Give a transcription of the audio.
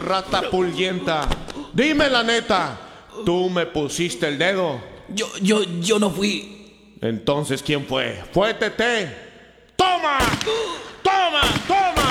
rata pullienta. Dime la neta, ¿tú me pusiste el dedo? Yo no fui. Entonces, ¿quién fue? ¡Fue Tete! ¡Toma! ¡Toma! ¡Toma!